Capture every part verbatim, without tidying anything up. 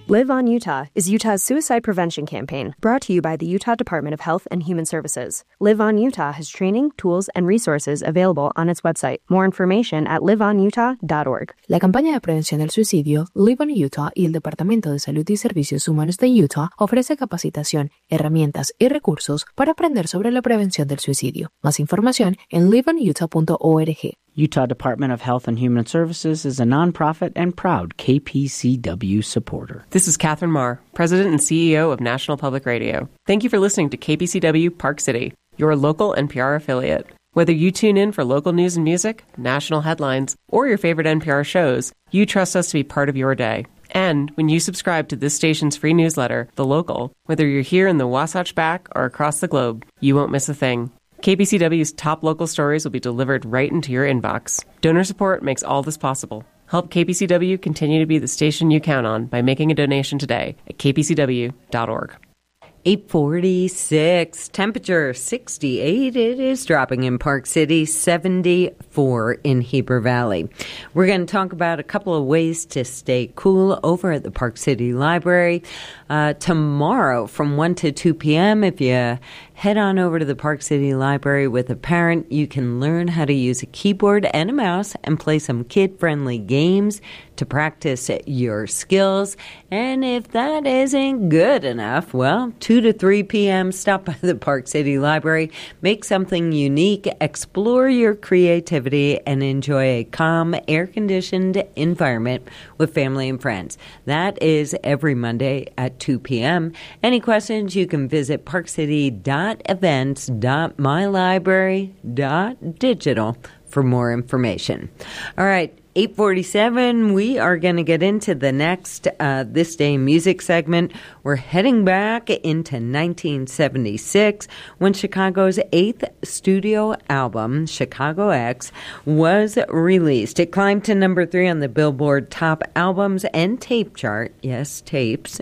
Live on Utah is Utah's suicide prevention campaign, brought to you by the Utah Department of Health and Human Services. Live on Utah has training, tools, and resources available on its website. More information at live on utah dot org. La campaña de prevención del suicidio Live on Utah y el Departamento de Salud y Servicios Humanos de Utah ofrece capacitación, herramientas y recursos para aprender sobre la prevención del suicidio. Más información en live on utah punto org. Utah Department of Health and Human Services is a nonprofit and proud K P C W supporter. This is Catherine Marr, President and C E O of National Public Radio. Thank you for listening to K P C W Park City, your local N P R affiliate. Whether you tune in for local news and music, national headlines, or your favorite N P R shows, you trust us to be part of your day. And when you subscribe to this station's free newsletter, The Local, whether you're here in the Wasatch Back or across the globe, you won't miss a thing. K P C W's top local stories will be delivered right into your inbox. Donor support makes all this possible. Help K P C W continue to be the station you count on by making a donation today at k p c w dot org. eight forty-six, temperature sixty-eight. It is dropping in Park City, seventy-four in Heber Valley. We're going to talk about a couple of ways to stay cool over at the Park City Library. Uh, tomorrow from one to two p.m., if you head on over to the Park City Library with a parent, you can learn how to use a keyboard and a mouse and play some kid-friendly games to practice your skills. And if that isn't good enough, well, two to three p.m., stop by the Park City Library, make something unique, explore your creativity, and enjoy a calm, air-conditioned environment with family and friends. That is every Monday at two p.m. Any questions, you can visit parkcity dot events dot my library dot digital for more information. All right. eight forty-seven, we are going to get into the next uh, This Day Music segment. We're heading back into nineteen seventy-six when Chicago's eighth studio album, Chicago X, was released. It climbed to number three on the Billboard Top Albums and Tape chart. Yes, tapes.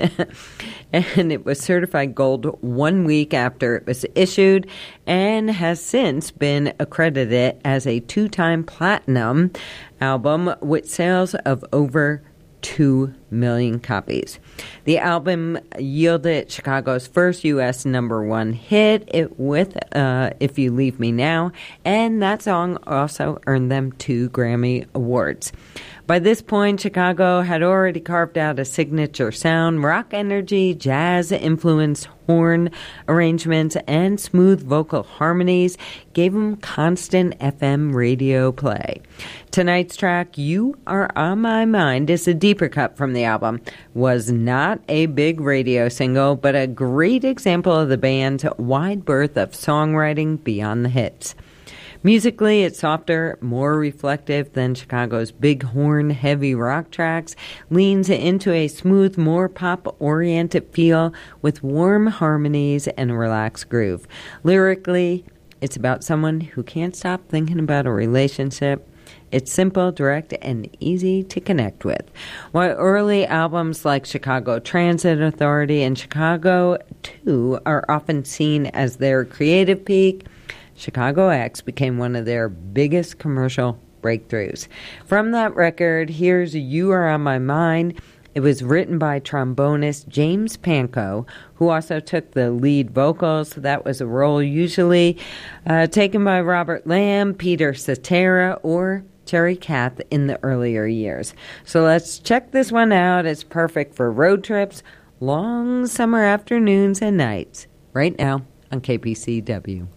And it was certified gold one week after it was issued and has since been accredited as a two-time platinum album with sales of over two million copies. The album yielded Chicago's first U S number one hit it with uh, If You Leave Me Now, and that song also earned them two Grammy Awards. By this point, Chicago had already carved out a signature sound. Rock energy, jazz-influenced horn arrangements, and smooth vocal harmonies gave them constant F M radio play. Tonight's track, You Are On My Mind, is a deeper cut from the album. Was not a big radio single, but a great example of the band's wide berth of songwriting beyond the hits. Musically, it's softer, more reflective than Chicago's big horn, heavy rock tracks, leans into a smooth, more pop-oriented feel with warm harmonies and a relaxed groove. Lyrically, it's about someone who can't stop thinking about a relationship. It's simple, direct, and easy to connect with. While early albums like Chicago Transit Authority and Chicago two are often seen as their creative peak, Chicago X became one of their biggest commercial breakthroughs. From that record, here's You Are On My Mind. It was written by trombonist James Pankow, who also took the lead vocals. That was a role usually uh, taken by Robert Lamb, Peter Cetera, or Terry Kath in the earlier years. So let's check this one out. It's perfect for road trips, long summer afternoons and nights, right now on K P C W.